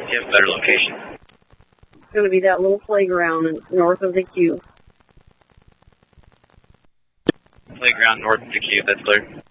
you have a better location? It's going to be that little playground north of the Q. Playground north of the Q, that's clear.